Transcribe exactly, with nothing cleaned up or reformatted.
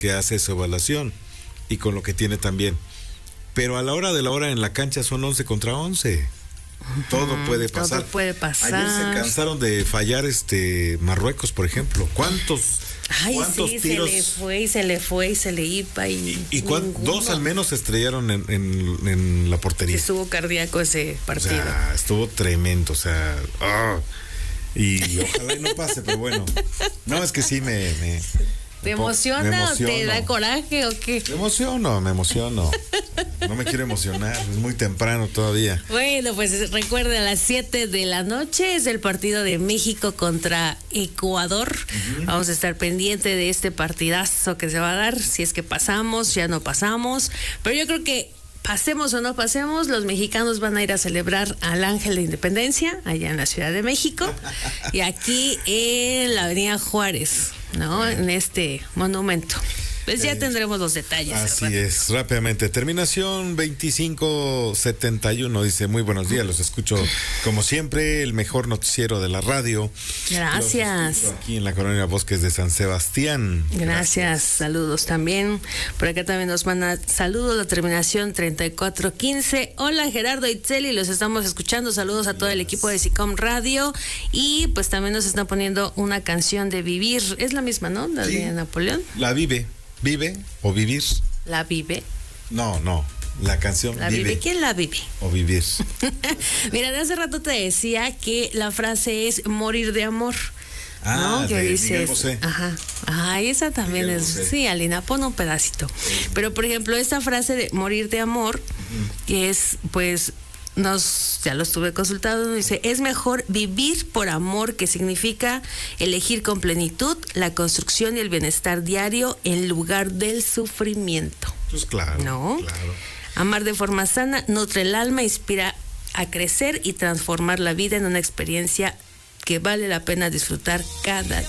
que hace su evaluación y con lo que tiene también. Pero a la hora de la hora en la cancha son once contra once. Todo puede pasar. Todo puede pasar. Ayer se cansaron de fallar este Marruecos, por ejemplo. ¿Cuántos, Ay, cuántos sí, tiros? se le fue y se le fue y se le iba y, Y, y cuán, dos al menos se estrellaron en, en, en la portería. Estuvo cardíaco ese partido. O sea, estuvo tremendo, o sea, oh, y ojalá y no pase, pero bueno. No, es que sí me... me ¿Te emociona o te da coraje o qué? Me emociono, me emociono. No me quiero emocionar, es muy temprano todavía. Bueno, pues recuerde, a las siete de la noche es el partido de México contra Ecuador. Uh-huh. Vamos a estar pendiente de este partidazo que se va a dar. Si es que pasamos, ya no pasamos. Pero yo creo que pasemos o no pasemos, los mexicanos van a ir a celebrar al Ángel de Independencia, allá en la Ciudad de México, y aquí en la Avenida Juárez, ¿no? En este monumento. Pues ya eh, tendremos los detalles. Así es, rápidamente. Terminación veinticinco setenta y uno dice, muy buenos días, los escucho como siempre, el mejor noticiero de la radio. Gracias. Aquí en la colonia Bosques de San Sebastián. Gracias. Gracias, saludos también. Por acá también nos manda saludos, la terminación treinta y cuatro quince. Hola Gerardo Itzeli, los estamos escuchando, saludos a todo el equipo de SICOM Radio. Y pues también nos están poniendo una canción de Vivir, es la misma, ¿no? La sí. de Napoleón. La Vive. ¿Vive o vivir? ¿La vive? No, no, la canción ¿La vive. vive? ¿Quién la vive? O vivir. Mira, de hace rato te decía que la frase es morir de amor. Ah, ¿no? Que de dices, Miguel Bosé. Ajá, ay, esa también Miguel es, Bosé. Sí, Alina, pon un pedacito. Sí. Pero por ejemplo, esta frase de morir de amor, uh-huh. que es, pues, nos, ya lo estuve consultando, dice, es mejor vivir por amor, que significa elegir con plenitud la construcción y el bienestar diario en lugar del sufrimiento. Pues claro, ¿no? Claro. Amar de forma sana nutre el alma, inspira a crecer y transformar la vida en una experiencia que vale la pena disfrutar cada